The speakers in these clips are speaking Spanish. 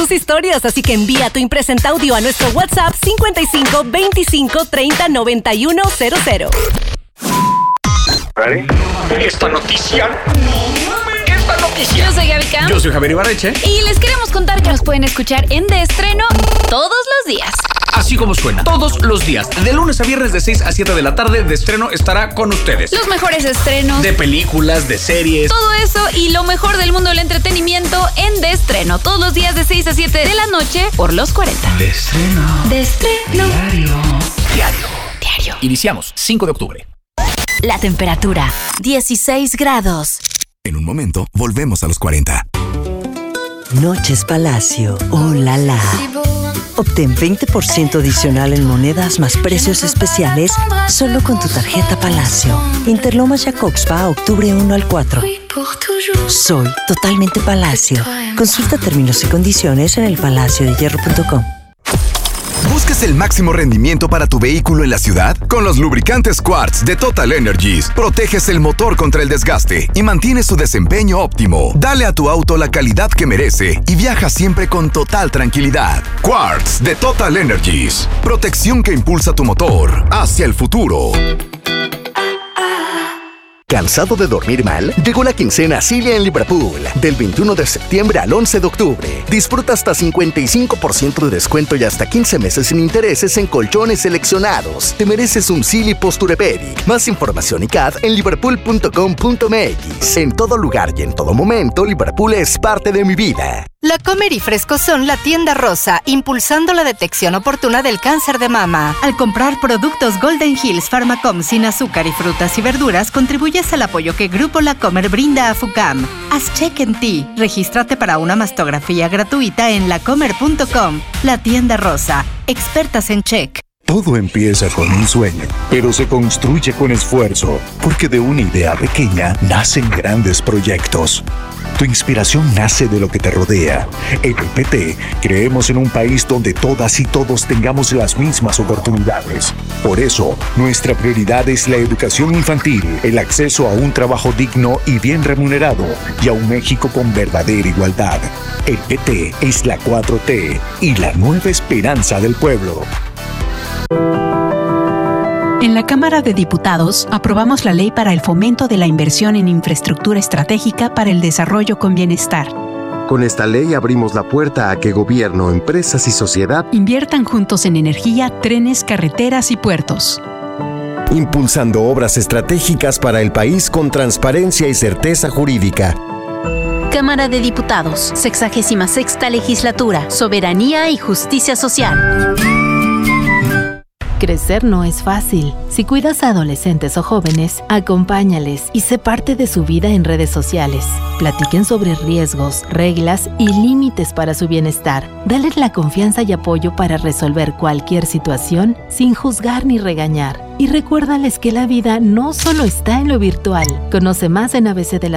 tus historias, así que envía tu impresenta audio a nuestro WhatsApp 55 25 30 91 00. Esta noticia. Yo soy Gaby Cam. Yo soy Javier Ibarreche. Y les queremos contar que nos pueden escuchar en De Estreno todos los días. Así como suena, todos los días, de lunes a viernes de 6 a 7 de la tarde, De Estreno estará con ustedes. Los mejores estrenos de películas, de series, todo eso y lo mejor del mundo del entretenimiento en De Estreno. Todos los días de 6 a 7 de la noche por los 40. De Estreno. De Estreno. Diario. Iniciamos 5 de octubre. La temperatura, 16 grados. En un momento, volvemos a los 40. Noches Palacio. ¡Oh, la la! Obtén 20% adicional en monedas más precios especiales solo con tu tarjeta Palacio. Interlomas Jacobspa, octubre 1 al 4. Soy totalmente Palacio. Consulta términos y condiciones en elpalaciodehierro.com. ¿Buscas el máximo rendimiento para tu vehículo en la ciudad? Con los lubricantes Quartz de Total Energies, proteges el motor contra el desgaste y mantienes su desempeño óptimo. Dale a tu auto la calidad que merece y viaja siempre con total tranquilidad. Quartz de Total Energies. Protección que impulsa tu motor hacia el futuro. ¿Cansado de dormir mal? Llegó la quincena Cilia en Liverpool. Del 21 de septiembre al 11 de octubre. Disfruta hasta 55% de descuento y hasta 15 meses sin intereses en colchones seleccionados. Te mereces un Silly Posturepedic. Más información y CAD en liverpool.com.mx. En todo lugar y en todo momento, Liverpool es parte de mi vida. La Comer y Fresco son la tienda rosa, impulsando la detección oportuna del cáncer de mama. Al comprar productos Golden Hills Pharmacom sin azúcar y frutas y verduras, contribuyes al apoyo que Grupo La Comer brinda a FUCAM. Haz check en ti. Regístrate para una mastografía gratuita en lacomer.com. La tienda rosa. Expertas en check. Todo empieza con un sueño, pero se construye con esfuerzo, porque de una idea pequeña nacen grandes proyectos. Tu inspiración nace de lo que te rodea. En el PT creemos en un país donde todas y todos tengamos las mismas oportunidades. Por eso, nuestra prioridad es la educación infantil, el acceso a un trabajo digno y bien remunerado, y a un México con verdadera igualdad. El PT es la 4T y la nueva esperanza del pueblo. En la Cámara de Diputados aprobamos la ley para el fomento de la inversión en infraestructura estratégica para el desarrollo con bienestar. Con esta ley abrimos la puerta a que gobierno, empresas y sociedad inviertan juntos en energía, trenes, carreteras y puertos. Impulsando obras estratégicas para el país con transparencia y certeza jurídica. Cámara de Diputados, 66ª Legislatura, Soberanía y Justicia Social. Crecer no es fácil. Si cuidas a adolescentes o jóvenes, acompáñales y sé parte de su vida en redes sociales. Platiquen sobre riesgos, reglas y límites para su bienestar. Dales la confianza y apoyo para resolver cualquier situación sin juzgar ni regañar. Y recuérdales que la vida no solo está en lo virtual. Conoce más en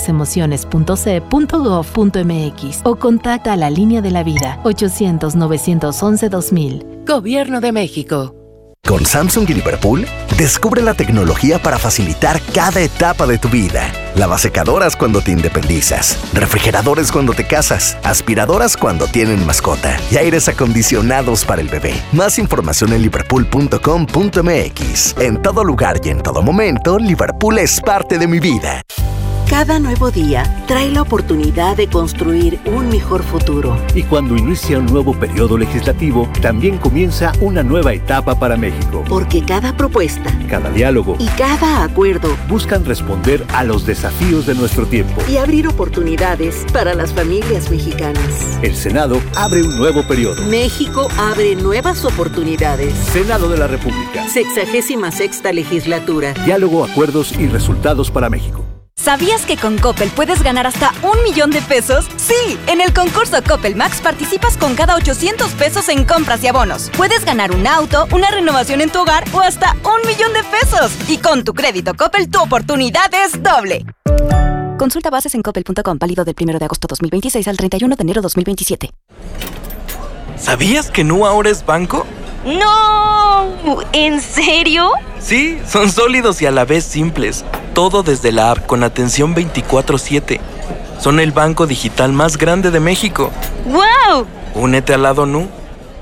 abcdelasemociones.ce.gov.mx o contacta a la Línea de la Vida 800-911-2000. Gobierno de México. Con Samsung y Liverpool, descubre la tecnología para facilitar cada etapa de tu vida. Lavasecadoras cuando te independizas, refrigeradores cuando te casas, aspiradoras cuando tienen mascota y aires acondicionados para el bebé. Más información en liverpool.com.mx. En todo lugar y en todo momento, Liverpool es parte de mi vida. Cada nuevo día trae la oportunidad de construir un mejor futuro. Y cuando inicia un nuevo periodo legislativo, también comienza una nueva etapa para México. Porque cada propuesta, cada diálogo y cada acuerdo buscan responder a los desafíos de nuestro tiempo y abrir oportunidades para las familias mexicanas. El Senado abre un nuevo periodo. México abre nuevas oportunidades. Senado de la República. 66ª Legislatura. Diálogo, acuerdos y resultados para México. ¿Sabías que con Coppel puedes ganar hasta $1,000,000? ¡Sí! En el concurso Coppel Max participas con cada 800 pesos en compras y abonos. Puedes ganar un auto, una renovación en tu hogar o hasta $1,000,000. Y con tu crédito Coppel, tu oportunidad es doble. Consulta bases en coppel.com, válido del 1 de agosto 2026 al 31 de enero 2027. ¿Sabías que Nu ahora es banco? ¡No! ¿En serio? Sí, son sólidos y a la vez simples. Todo desde la app con atención 24/7. Son el banco digital más grande de México. ¡Wow! Únete al lado Nu.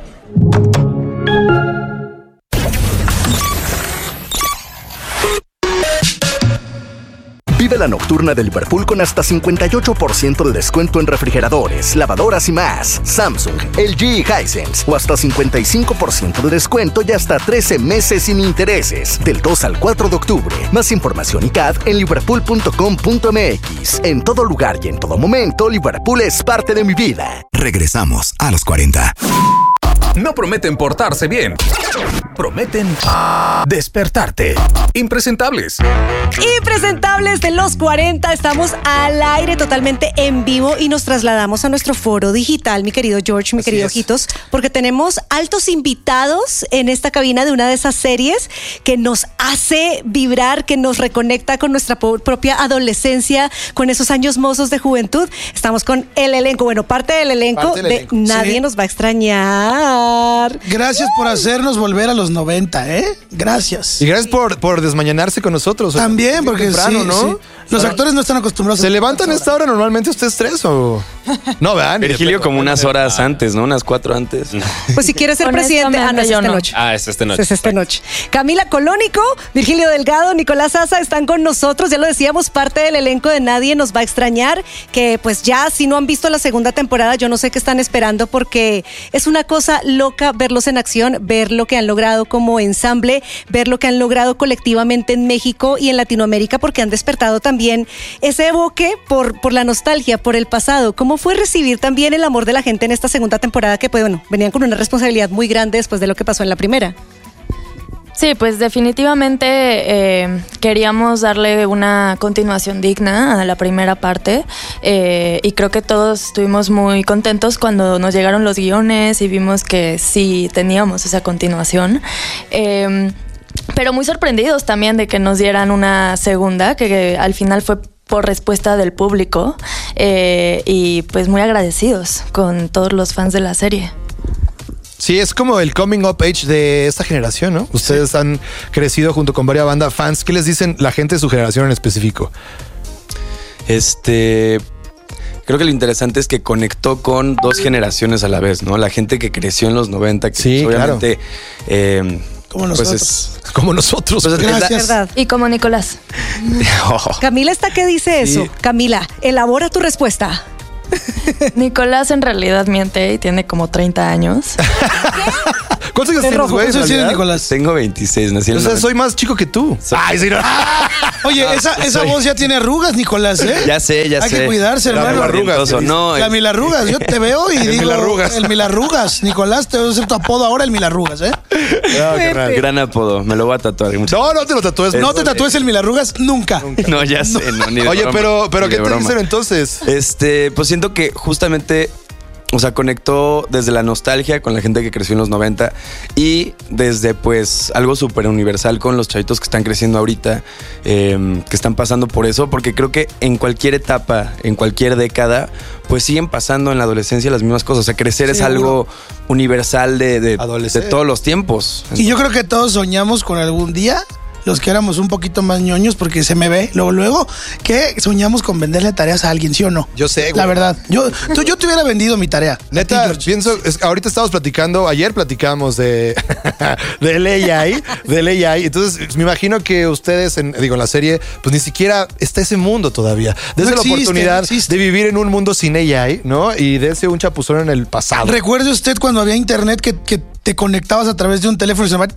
Vive la nocturna de Liverpool con hasta 58% de descuento en refrigeradores, lavadoras y más. Samsung, LG y Hisense. O hasta 55% de descuento y hasta 13 meses sin intereses. Del 2 al 4 de octubre. Más información y CAD en liverpool.com.mx. En todo lugar y en todo momento, Liverpool es parte de mi vida. Regresamos a los 40. No prometen portarse bien. Prometen despertarte. Impresentables. Impresentables de los 40. Estamos al aire totalmente en vivo y nos trasladamos a nuestro foro digital, mi querido George, mi querido Ojitos, porque tenemos altos invitados en esta cabina de una de esas series que nos hace vibrar, que nos reconecta con nuestra propia adolescencia, con esos años mozos de juventud. Estamos con el elenco, bueno, parte del elenco de Nadie nos va a extrañar. Gracias por hacernos volver a los 90, ¿eh? Gracias. Y gracias por desmañanarse con nosotros. También, porque temprano, ¿no? Sí. Los actores no están acostumbrados. ¿Se levantan a esta hora normalmente ustedes 3 o...? No, vean. Virgilio como unas horas antes, ¿no? Unas 4 antes. Pues si quieres ser presidente... no, es esta noche. Es esta noche. Es esta noche. Camila Colónico, Virgilio Delgado, Nicolás Asa están con nosotros. Ya lo decíamos, parte del elenco de Nadie nos va a extrañar. Que pues ya, si no han visto la segunda temporada, yo no sé qué están esperando porque es una cosa loca verlos en acción, ver lo que han logrado como ensamble, ver lo que han logrado colectivamente en México y en Latinoamérica, porque han despertado también ese evoque por la nostalgia, por el pasado. ¿Cómo fue recibir también el amor de la gente en esta segunda temporada que, pues, bueno, venían con una responsabilidad muy grande después de lo que pasó en la primera? Sí, pues definitivamente queríamos darle una continuación digna a la primera parte y creo que todos estuvimos muy contentos cuando nos llegaron los guiones y vimos que sí teníamos esa continuación. Pero muy sorprendidos también de que nos dieran una segunda, que al final fue por respuesta del público y pues muy agradecidos con todos los fans de la serie. Sí, es como el coming of age de esta generación, ¿no? Ustedes han crecido junto con varias bandas fans. ¿Qué les dicen la gente de su generación en específico? Creo que lo interesante es que conectó con 2 generaciones a la vez, ¿no? La gente que creció en los 90, que sí, pues, obviamente... Como nosotros. Como nosotros. Pues gracias. ¿Verdad? Y como Nicolás. Camila está que dice eso. Sí. Camila, elabora tu respuesta. Nicolás en realidad miente y tiene como 30 años. ¿Cuántos años tienes, güey? ¿Cuántos tienes, Nicolás? Tengo 26, nací en el 90. Soy más chico que tú. Ay, sí, no. Oye, esa voz ya tiene arrugas, Nicolás, ¿eh? Ya sé. Hay que cuidarse, hermano. La Milarrugas. Yo te veo y digo... El Milarrugas. Nicolás, te voy a hacer tu apodo ahora, el Milarrugas, ¿eh? No, gran apodo. Me lo voy a tatuar. No te lo tatúes. No te tatúes el Milarrugas nunca. No, ya sé. No, ni de Oye, broma, pero ¿qué te broma. dicen entonces? Pues siento que justamente... O sea, conectó desde la nostalgia con la gente que creció en los 90 y desde pues algo súper universal con los chavitos que están creciendo ahorita, que están pasando por eso, porque creo que en cualquier etapa, en cualquier década, pues siguen pasando en la adolescencia las mismas cosas. O sea, crecer es algo universal de todos los tiempos. Y yo creo que todos soñamos con algún día, los que éramos un poquito más ñoños, porque se me ve luego que soñamos con venderle tareas a alguien, ¿sí o no? Yo sé, güey. La verdad. Yo te hubiera vendido mi tarea. Neta, pienso, ahorita estábamos platicando, ayer platicamos de AI, entonces me imagino que ustedes, en la serie, pues ni siquiera está ese mundo todavía. Desde la oportunidad de vivir en un mundo sin AI, ¿no? Y de un chapuzón en el pasado. ¿Recuerde usted cuando había internet que te conectabas a través de un teléfono y se llamaba...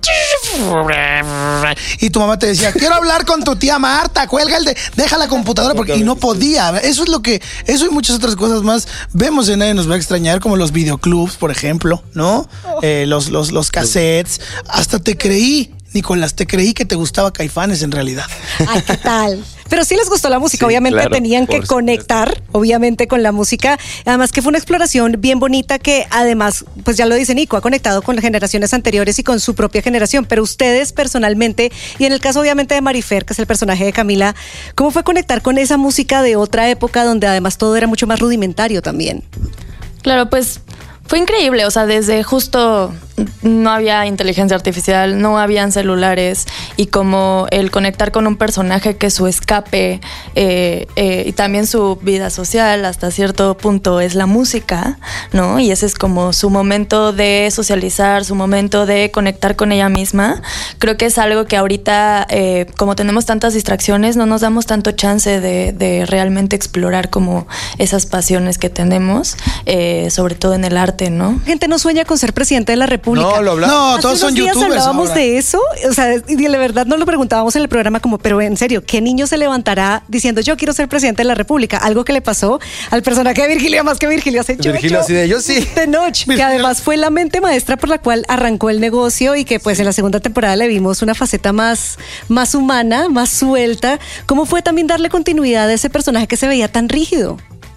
Y tu mamá te decía, quiero hablar con tu tía Marta, deja la computadora y no podía. Eso y muchas otras cosas más vemos en Nadie nos va a extrañar, como los videoclubs, por ejemplo, ¿no? Los cassettes. Hasta te creí, Nicolás, que te gustaba Caifanes en realidad. Ay, ¿qué tal? Pero sí les gustó la música, sí, obviamente claro, tenían que conectar, obviamente, con la música. Además que fue una exploración bien bonita que además, pues ya lo dice Nico, ha conectado con las generaciones anteriores y con su propia generación. Pero ustedes personalmente, y en el caso obviamente de Marifer, que es el personaje de Camila, ¿cómo fue conectar con esa música de otra época donde además todo era mucho más rudimentario también? Claro, pues... Fue increíble, o sea, desde justo no había inteligencia artificial, no habían celulares, y como el conectar con un personaje que su escape y también su vida social hasta cierto punto es la música, ¿no? Y ese es como su momento de socializar, su momento de conectar con ella misma. Creo que es algo que ahorita, como tenemos tantas distracciones, no nos damos tanto chance de realmente explorar como esas pasiones que tenemos, sobre todo en el arte, ¿no? Gente no sueña con ser presidente de la República. No, lo hablamos. No, todos son youtubers hablábamos ahora. de eso, o sea, y de verdad nos lo preguntábamos en el programa como, pero en serio, ¿qué niño se levantará diciendo yo quiero ser presidente de la República? Algo que le pasó al personaje de Virgilio, más que Virgilio hace Virgilio así de yo sí. Tenoch, que además fue la mente maestra por la cual arrancó el negocio y que pues en la segunda temporada le vimos una faceta más humana, más suelta. ¿Cómo fue también darle continuidad a ese personaje que se veía tan rígido?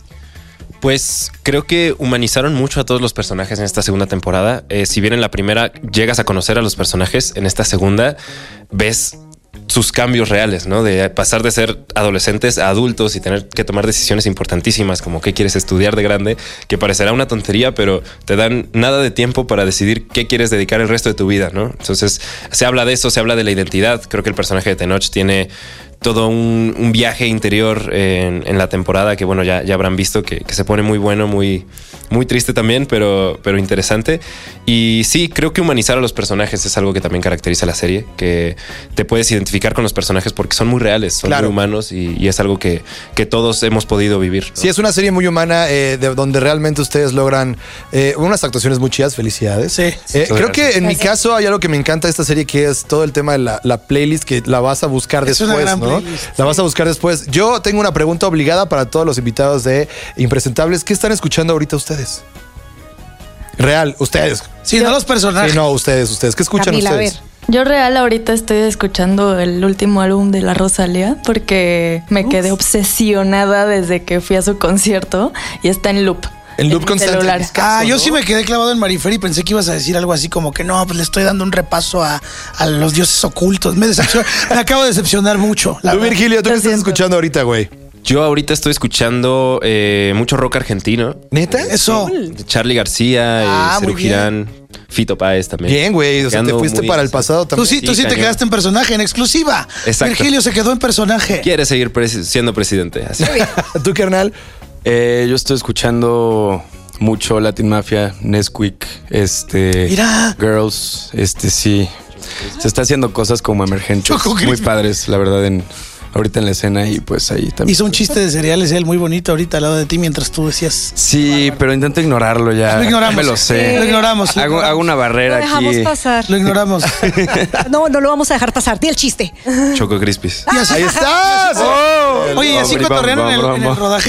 Pues creo que humanizaron mucho a todos los personajes en esta segunda temporada. Si bien en la primera llegas a conocer a los personajes, en esta segunda ves sus cambios reales, ¿no? De pasar de ser adolescentes a adultos y tener que tomar decisiones importantísimas como qué quieres estudiar de grande, que parecerá una tontería, pero te dan nada de tiempo para decidir qué quieres dedicar el resto de tu vida, ¿no? Entonces se habla de eso, se habla de la identidad. Creo que el personaje de Tenoch tiene todo un viaje interior en la temporada que, bueno, ya habrán visto que se pone muy bueno, muy triste también, pero interesante. Y sí, creo que humanizar a los personajes es algo que también caracteriza la serie, que te puedes identificar con los personajes porque son muy reales, son muy humanos y es algo que todos hemos podido vivir, ¿no? Sí, es una serie muy humana donde realmente ustedes logran unas actuaciones muy chidas. Felicidades. Sí. Creo que en mi caso hay algo que me encanta de esta serie, que es todo el tema de la playlist, que la vas a buscar Es después, una gran ¿no? La vas a buscar después. Yo tengo una pregunta obligada para todos los invitados de Impresentables. ¿Qué están escuchando ahorita ustedes? Real, ustedes. Sí, no los personajes. Sí, no, ustedes. ¿Qué escuchan Camila, ustedes? Yo real ahorita estoy escuchando el último álbum de La Rosalía porque me quedé obsesionada desde que fui a su concierto y está en loop. En loop constante. Yo sí me quedé clavado en Marifer y pensé que ibas a decir algo así como que no, pues le estoy dando un repaso a los dioses ocultos. Me acabo de decepcionar mucho. Tú, Virgilio, ¿tú qué estás escuchando ahorita, güey? Yo ahorita estoy escuchando mucho rock argentino. ¿Neta? Eso. Charly García, Serú Girán, Fito Páez también. Bien, güey. O sea, te fuiste para el pasado también. Tú sí te quedaste en personaje, en exclusiva. Exacto. Virgilio se quedó en personaje. Quiere seguir siendo presidente. Así. ¿Tú, carnal? Yo estoy escuchando mucho Latin Mafia, Nesquik, Mira. Girls, sí. Se está haciendo cosas como emergentes, muy padres, la verdad, ahorita en la escena, y pues ahí también. Hizo un chiste de cereales él muy bonito ahorita al lado de ti mientras tú decías. Sí, pero intento ignorarlo ya. Lo ignoramos. Me lo sé. Lo ignoramos. Hago una barrera Lo aquí. dejamos pasar. Lo ignoramos. No lo vamos a dejar pasar. Di el chiste. Choco Crispies. ¡Ahí estás! Oye, y así cotorrearon en el rodaje.